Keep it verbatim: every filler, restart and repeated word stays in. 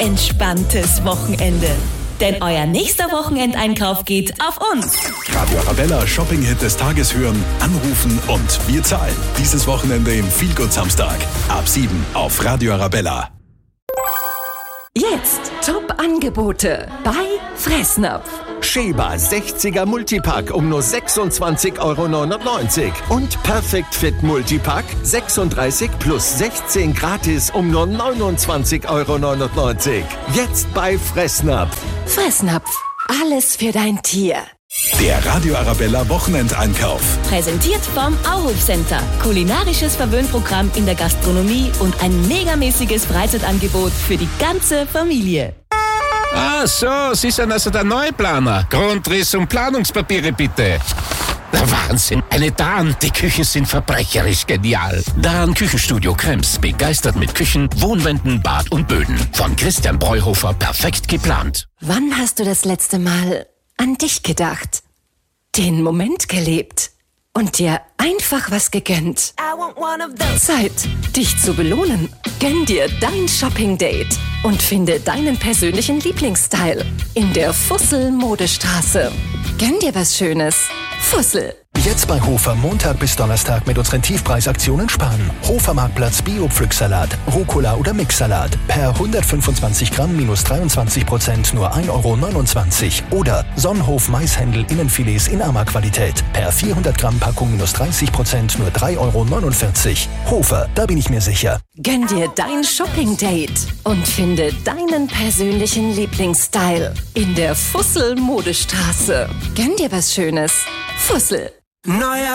entspanntes Wochenende. Denn euer nächster Wochenendeinkauf geht auf uns. Radio Arabella Shopping-Hit des Tages hören, anrufen und wir zahlen. Dieses Wochenende im Feelgood Samstag. Ab sieben auf Radio Arabella. Jetzt Top-Angebote bei Fressnapf. Sheba sechziger Multipack um nur sechsundzwanzig Euro neunundneunzig. Und Perfect Fit Multipack sechsunddreißig plus sechzehn gratis um nur neunundzwanzig Euro neunundneunzig. Jetzt bei Fressnapf. Fressnapf. Alles für dein Tier. Der Radio Arabella Wochenendeinkauf. Präsentiert vom Auhof Center. Kulinarisches Verwöhnprogramm in der Gastronomie und ein megamäßiges Freizeitangebot für die ganze Familie. Ah, so, Sie sind also der Neuplaner. Grundriss und Planungspapiere bitte. Der Wahnsinn. Eine Dahn, die Küchen sind verbrecherisch genial. Dahn Küchenstudio Krems, begeistert mit Küchen, Wohnwänden, Bad und Böden. Von Christian Breuhofer perfekt geplant. Wann hast du das letzte Mal an dich gedacht? Den Moment gelebt? Und dir einfach was gegönnt? Zeit, dich zu belohnen. Gönn dir dein Shopping-Date und finde deinen persönlichen Lieblingsstyle in der Fussel-Modestraße. Gönn dir was Schönes. Fussel. Jetzt bei Hofer Montag bis Donnerstag mit unseren Tiefpreisaktionen sparen. Hofer Marktplatz Bio-Pflücksalat, Rucola oder Mixsalat. Per hundertfünfundzwanzig Gramm minus dreiundzwanzig Prozent nur ein Euro neunundzwanzig. Oder Sonnenhof Maishändel Innenfilets in Arma-Qualität. Per vierhundert Gramm Packung minus dreißig Prozent nur drei Euro neunundvierzig. Hofer, da bin ich mir sicher. Gönn dir dein Shopping-Date und finde deinen persönlichen Lieblingsstyle in der Fussel-Modestraße. Gönn dir was Schönes. Fussel. Neuer